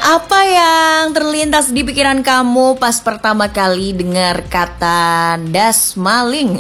Apa yang terlintas di pikiran kamu pas pertama kali dengar kata das maling?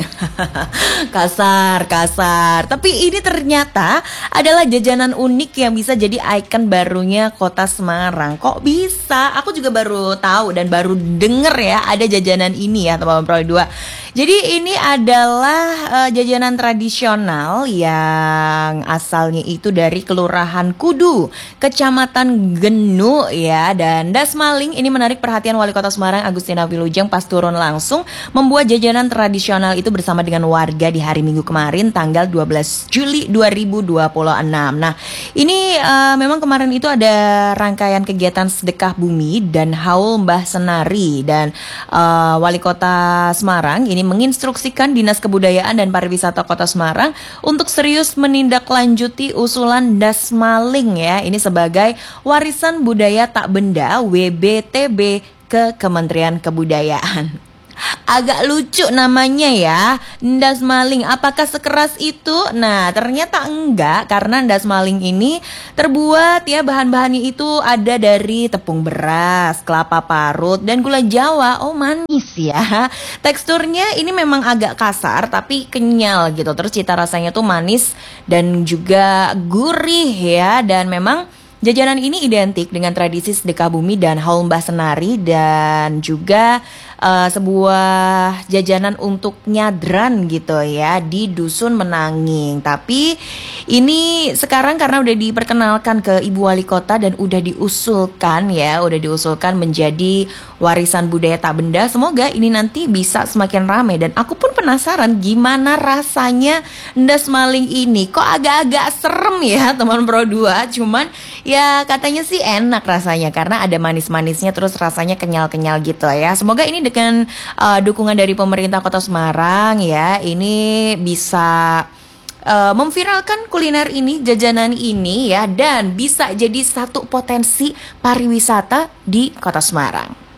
Kasar, kasar. Tapi ini ternyata adalah jajanan unik yang bisa jadi ikon barunya kota Semarang. Kok bisa? Aku juga baru tahu dan baru denger ya ada jajanan ini ya teman-teman Pro 2. Jadi ini adalah jajanan tradisional yang asalnya itu dari Kelurahan Kudu, Kecamatan Genu ya. Dan das maling ini menarik perhatian Wali Kota Semarang Agustina Wilujeng pas turun langsung membuat jajanan tradisional itu bersama dengan warga di hari Minggu kemarin tanggal 12 Juli 2026. Nah, ini memang kemarin itu ada rangkaian kegiatan sedekah bumi dan haul Mbah Senari dan Wali Kota Semarang ini menginstruksikan Dinas Kebudayaan dan Pariwisata Kota Semarang untuk serius menindaklanjuti usulan das maling ya. Ini sebagai warisan budaya tak benda WBTB ke Kementerian Kebudayaan. Agak lucu namanya ya, ndas maling. Apakah sekeras itu? Nah, ternyata enggak, karena ndas maling ini terbuat ya, bahan-bahannya itu ada dari tepung beras, kelapa parut, dan gula Jawa. Oh, manis ya. Teksturnya ini memang agak kasar tapi kenyal gitu. Terus cita rasanya tuh manis dan juga gurih ya. Dan memang jajanan ini identik dengan tradisi sedekah bumi dan haul Mbah Senari dan juga sebuah jajanan untuk nyadran gitu ya di Dusun Menanging. Tapi ini sekarang karena udah diperkenalkan ke Ibu Wali Kota dan udah diusulkan menjadi warisan budaya tak benda. Semoga ini nanti bisa semakin ramai dan aku pun penasaran gimana rasanya ndas maling ini. Kok agak-agak serem ya teman Pro 2, cuman ya katanya sih enak rasanya karena ada manis-manisnya terus rasanya kenyal-kenyal gitu ya. Semoga ini dengan dukungan dari pemerintah Kota Semarang ya, ini bisa memviralkan kuliner ini, jajanan ini ya, dan bisa jadi satu potensi pariwisata di Kota Semarang.